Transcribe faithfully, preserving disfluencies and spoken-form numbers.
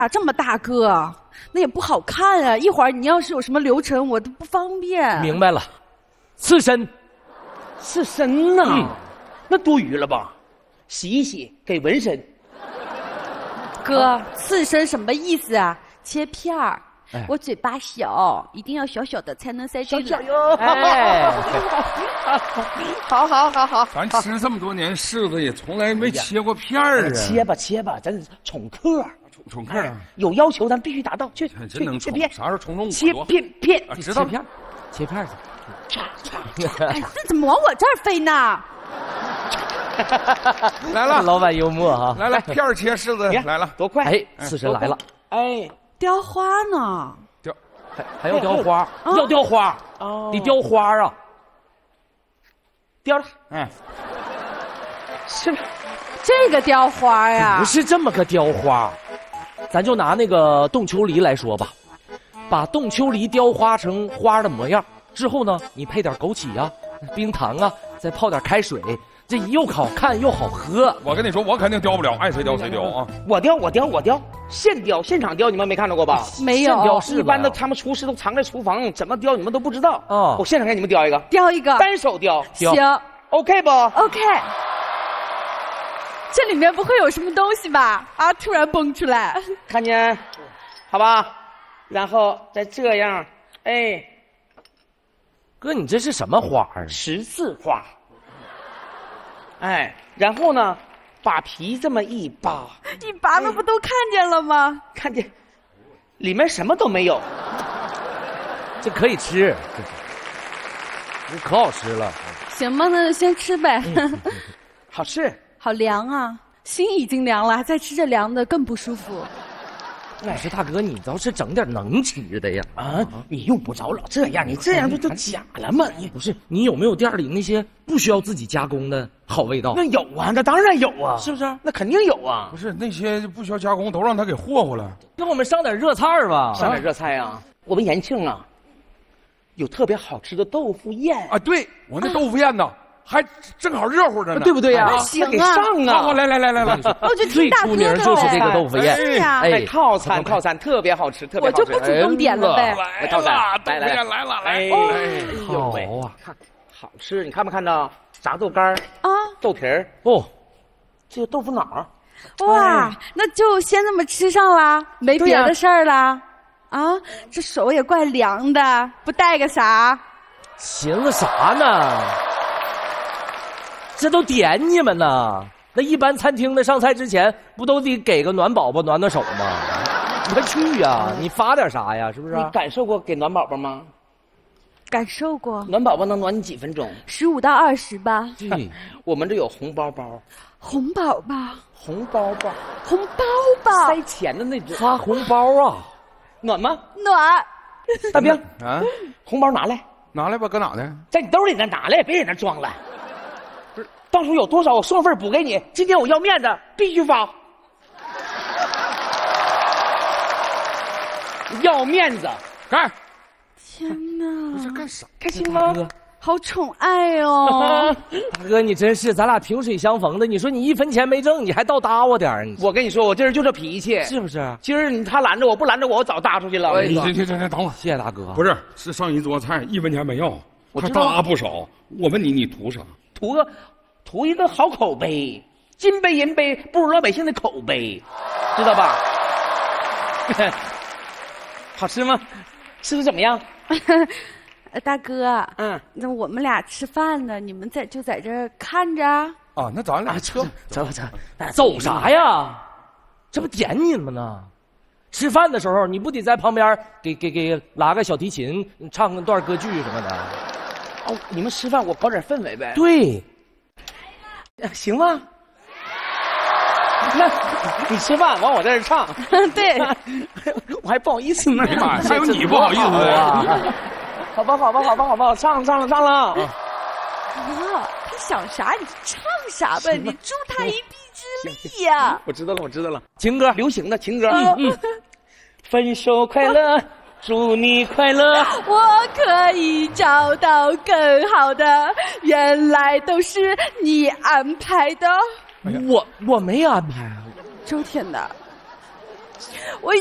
啊，这么大个，那也不好看啊。一会儿你要是有什么流程，我都不方便。 明白了，刺身， 刺身呐、 嗯， 那多余了吧？洗一洗，给纹身。 哥，刺身什么意思啊？切片儿。 哎、 我嘴巴小，一定要小小的才能塞进来。 哟！ 哎， 好好好好， 咱吃这么多年柿子，也从来没切过片儿啊。 切吧切吧，咱宠客， 宠宠客啊！ 有要求咱必须达到。去真能宠，啥时候宠宠我？ 切片片， 啊知道切片，切片去。 哎，这怎么往我这儿飞呢？ 来了， 老板幽默哈！ 来来，片儿切柿子来了， 多快！ 哎，刺身来了。 哎， 雕花呢？ 雕， 还还要雕花，要雕花，得雕花啊！ 雕了， 哎， 是这个雕花呀？ 不是这么个雕花，咱就拿那个冻秋梨来说吧，把冻秋梨雕花成花的模样之后呢，你配点枸杞啊、冰糖啊，再泡点开水，这又好看又好喝。 我跟你说，我肯定雕不了，爱谁雕谁雕啊！ 我雕，我雕，我雕，现雕，现场雕，你们没看到过吧？ 没有， 雕是一般的他们厨师都藏在厨房，怎么雕你们都不知道。 哦我现场给你们雕一个， 雕一个， 单手雕， 行 ，OK 不 ，OK。这里面不会有什么东西吧？啊，突然蹦出来， 看见，好吧？然后再这样，哎， 哥，你这是什么花啊？ 十字花。哎，然后呢，把皮这么一扒， 一拔那不都看见了吗？ 看见里面什么都没有， 这可以吃，这可好吃了。 行吧，那就先吃呗。 好吃。 好凉啊，心已经凉了，再吃这凉的更不舒服。 我说大哥，你倒是整点能吃的呀！ 啊，你用不着老这样，你这样就就假了嘛。你不是你有没有店里那些不需要自己加工的好味道？ 那有啊，那当然有啊， 是不是？ 那肯定有啊。 不是那些不需要加工，都让他给霍霍了。 给我们上点热菜吧， 上点热菜啊！我们延庆啊，有特别好吃的豆腐宴啊！对我那豆腐宴呢，还正好热乎着呢， 对不对呀？ 那行给上啊！ 好好来来来来来， 我就最出名就是这个豆腐宴。 是呀， 哎，套餐套餐特别好吃，特别好吃。 我就不主动点了呗。 来了，豆腐宴来了，来， 哎好喂， 啊， 看好吃，你看没看到？炸豆干啊， 豆皮儿， 哦， 这个豆腐脑。 哇，那就先这么吃上啦，没别的事儿啦。啊，这手也怪凉的，不带个啥？ 寻思啥呢？这都点你们呢。那一般餐厅的上菜之前，不都得给个暖宝宝暖暖手吗？你快去呀！你发点啥呀？是不是？ 你感受过给暖宝宝吗？ 感受过， 暖宝宝能暖你几分钟？ 十五到二十吧。 对， 我们这有红包包， 红宝宝， 红包包， 红包包， 塞钱的那种， 发红包啊！ 暖吗？ 暖。 大兵啊， 红包拿来， 拿来吧，搁哪呢？ 在你兜里呢，拿来，别在那装了。不是，到时候有多少我送份补给你。今天我要面子，必须发。要面子， 干！ 天哪， 这干啥？ 开心吗？ 好宠爱哦！ 大哥，你真是咱俩萍水相逢的。你说你一分钱没挣，你还倒搭我点儿， 我跟你说，我今儿就这脾气， 是不是？ 今儿你他拦着我，不拦着我，我早搭出去了。 哎，行行行行，等会儿， 谢谢大哥。 不是，是上一桌菜一分钱没要，还我知道大不少。我问你，你图啥？ 图个图一个好口碑，金杯银杯不如老百姓的口碑，知道吧？好吃吗？吃的怎么样？ 呃，大哥， 嗯， 那我们俩吃饭呢，你们在就在这儿看着。 啊，那咱俩撤走走， 走啥呀？这不点你们呢？吃饭的时候你不得在旁边给给给拉个小提琴，唱个段歌剧什么的？ 哦，你们吃饭我搞点氛围呗。 对， 行吗？那你吃饭完我在这唱， 对， 我还不好意思呢。 哎呀妈呀，还有你不好意思的。 好吧，好吧，好吧，好吧，唱了，唱了，唱了。 哇，他想啥你唱啥呗，你助他一臂之力呀！ 我知道了，我知道了， 情歌， 流行的情歌。嗯嗯。分手快乐，祝你快乐。 我可以找到更好的，原来都是你安排的。 我我没安排啊。 周天的， 我